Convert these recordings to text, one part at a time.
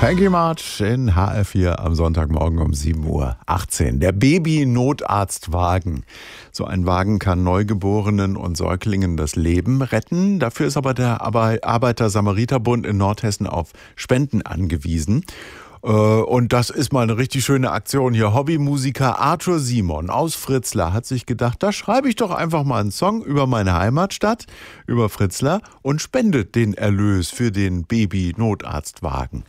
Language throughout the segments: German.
Peggy March in HR4 am Sonntagmorgen um 7:18 Uhr. Der Baby-Notarztwagen. So ein Wagen kann Neugeborenen und Säuglingen das Leben retten. Dafür ist aber der Arbeiter-Samariter-Bund in Nordhessen auf Spenden angewiesen. Und das ist mal eine richtig schöne Aktion hier. Hobbymusiker Arthur Simon aus Fritzlar hat sich gedacht, da schreibe ich doch einfach mal einen Song über meine Heimatstadt, über Fritzlar und spendet den Erlös für den Baby-Notarztwagen.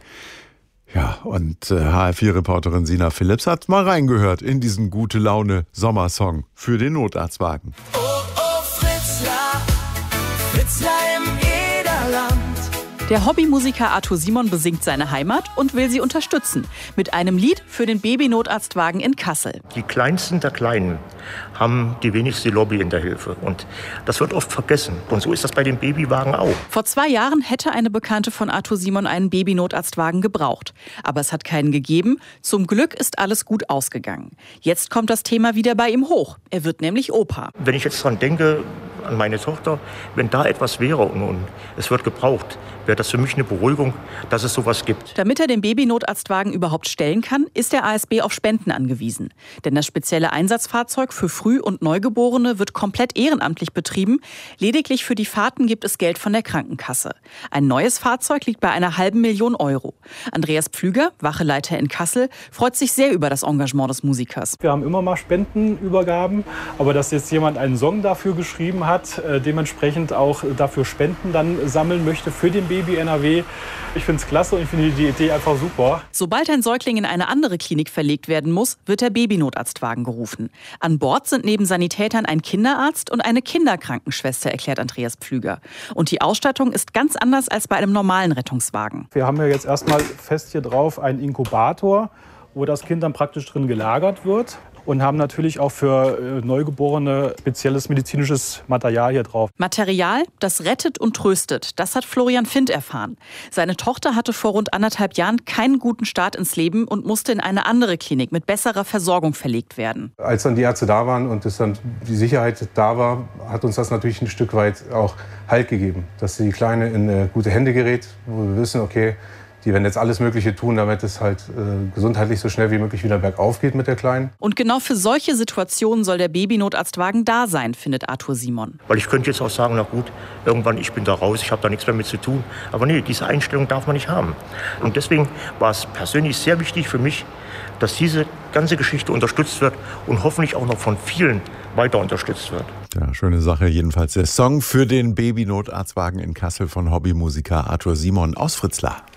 Ja, und HR4-Reporterin Sina Philipps hat mal reingehört in diesen Gute-Laune-Sommersong für den Notarztwagen. Oh, oh, Fritzlar, Fritzlar im Ederland. Der Hobbymusiker Arthur Simon besingt seine Heimat und will sie unterstützen. Mit einem Lied für den Baby-Notarztwagen in Kassel. Die Kleinsten der Kleinen haben die wenigste Lobby in der Hilfe. Und das wird oft vergessen. Und so ist das bei den Babywagen auch. Vor 2 Jahren hätte eine Bekannte von Arthur Simon einen Baby-Notarztwagen gebraucht. Aber es hat keinen gegeben. Zum Glück ist alles gut ausgegangen. Jetzt kommt das Thema wieder bei ihm hoch. Er wird nämlich Opa. Wenn ich jetzt dran denke, an meine Tochter, wenn da etwas wäre und es wird gebraucht, wäre das für mich eine Beruhigung, dass es sowas gibt. Damit er den Baby-Notarztwagen überhaupt stellen kann, ist der ASB auf Spenden angewiesen. Denn das spezielle Einsatzfahrzeug für Früh- und Neugeborene wird komplett ehrenamtlich betrieben. Lediglich für die Fahrten gibt es Geld von der Krankenkasse. Ein neues Fahrzeug liegt bei einer $500.000 Euro. Andreas Pflüger, Wacheleiter in Kassel, freut sich sehr über das Engagement des Musikers. Wir haben immer mal Spendenübergaben, aber dass jetzt jemand einen Song dafür geschrieben hat, dementsprechend auch dafür Spenden dann sammeln möchte für den Baby NRW. Ich finde es klasse und ich finde die Idee einfach super. Sobald ein Säugling in eine andere Klinik verlegt werden muss, wird der Baby-Notarztwagen gerufen. An Bord sind neben Sanitätern ein Kinderarzt und eine Kinderkrankenschwester, erklärt Andreas Pflüger. Und die Ausstattung ist ganz anders als bei einem normalen Rettungswagen. Wir haben ja jetzt erstmal fest hier drauf einen Inkubator, wo das Kind dann praktisch drin gelagert wird. Und haben natürlich auch für Neugeborene spezielles medizinisches Material hier drauf. Material, das rettet und tröstet. Das hat Florian Findt erfahren. Seine Tochter hatte vor rund 1,5 Jahren keinen guten Start ins Leben und musste in eine andere Klinik mit besserer Versorgung verlegt werden. Als dann die Ärzte da waren und es dann die Sicherheit da war, hat uns das natürlich ein Stück weit auch Halt gegeben. Dass die Kleine in gute Hände gerät, wo wir wissen, okay, die werden jetzt alles Mögliche tun, damit es halt gesundheitlich so schnell wie möglich wieder bergauf geht mit der Kleinen. Und genau für solche Situationen soll der Baby-Notarztwagen da sein, findet Arthur Simon. Weil ich könnte jetzt auch sagen, na gut, irgendwann, ich bin da raus, ich habe da nichts mehr mit zu tun. Aber nee, diese Einstellung darf man nicht haben. Und deswegen war es persönlich sehr wichtig für mich, dass diese ganze Geschichte unterstützt wird und hoffentlich auch noch von vielen weiter unterstützt wird. Ja, schöne Sache jedenfalls. Der Song für den Baby-Notarztwagen in Kassel von Hobbymusiker Arthur Simon aus Fritzlar.